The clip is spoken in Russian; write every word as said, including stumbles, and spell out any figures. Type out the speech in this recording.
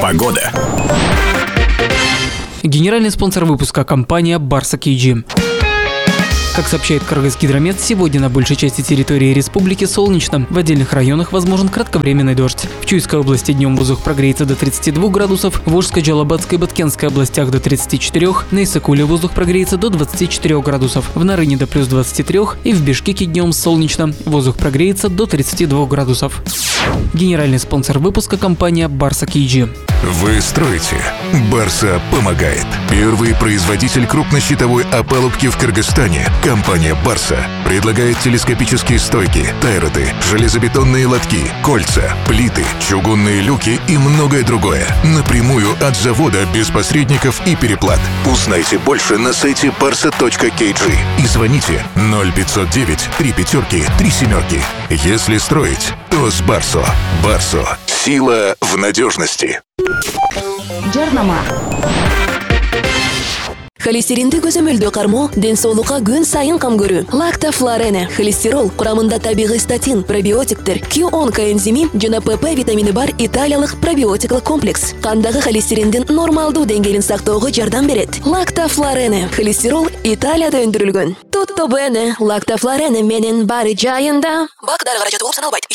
Погода. Генеральный спонсор выпуска – компания Барса кей джи. Как сообщает Кыргызгидромет, сегодня на большей части территории республики солнечно. В отдельных районах возможен кратковременный дождь. В Чуйской области днем воздух прогреется до тридцати двух градусов, в Волжской, Джалабадской и Баткенской областях до тридцати четырёх, на Иссыкуле воздух прогреется до двадцати четырёх градусов, в Нарыне до плюс двадцати трёх и в Бишкеке днем солнечно. Воздух прогреется до тридцати двух градусов. Генеральный спонсор выпуска – компания Барса кей джи. Вы строите. Барса помогает. Первый производитель крупнощитовой опалубки в Кыргызстане. Компания Барса предлагает телескопические стойки, тайроты, железобетонные лотки, кольца, плиты, чугунные люки и многое другое. Напрямую от завода, без посредников и переплат. Узнайте больше на сайте барса точка кей джи и звоните ноль пятьсот девять три пятерки три семерки. Если строить, то с Барсо. Барсо. Сила в надежности. Жарнама. Холестеринди көзөмөлдө кармоо ден соолукка күн сайын кам көрүү. Лактофлорене холестерол курамында табигый статин, пробиотиктер, кью он коэнзими жана пэ пэ витамини бар италиялык пробиотиклык комплекс кандагы холестериндин нормалдуу деңгээлин сактоого жардам берет. Лактофлорене холестерол Италияда өндүрүлгөн. Tutto bene, лактофлорене менен баары жайында. Бак дары каражаты болуп саналбайт.